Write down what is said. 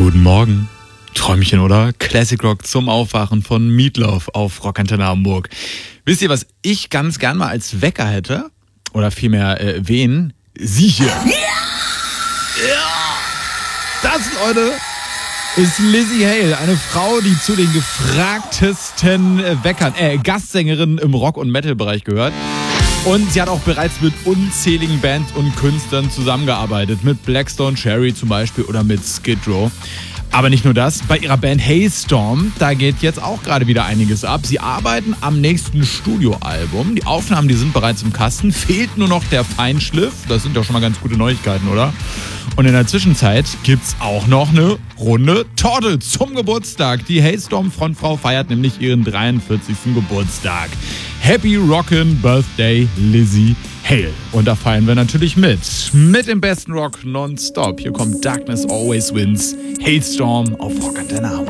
Guten Morgen. Träumchen, oder? Classic Rock zum Aufwachen von Meatloaf auf Rockantenne Hamburg. Wisst ihr, was ich ganz gern mal als Wecker hätte? Oder vielmehr wen? Sie hier. Ja! Das, Leute, ist Lzzy Hale, eine Frau, die zu den gefragtesten Gastsängerinnen im Rock- und Metal-Bereich gehört. Und sie hat auch bereits mit unzähligen Bands und Künstlern zusammengearbeitet. Mit Black Stone Cherry zum Beispiel oder mit Skid Row. Aber nicht nur das, bei ihrer Band Hailstorm, da geht jetzt auch gerade wieder einiges ab. Sie arbeiten am nächsten Studioalbum. Die Aufnahmen, die sind bereits im Kasten. Fehlt nur noch der Feinschliff. Das sind doch schon mal ganz gute Neuigkeiten, oder? Und in der Zwischenzeit gibt's auch noch eine Runde Torte zum Geburtstag. Die Hailstorm-Frontfrau feiert nämlich ihren 43. Geburtstag. Happy Rockin' Birthday, Lzzy Hale. Und da feiern wir natürlich mit dem besten Rock nonstop. Hier kommt Darkness Always Wins, Hailstorm auf Rockantenne Hamburg.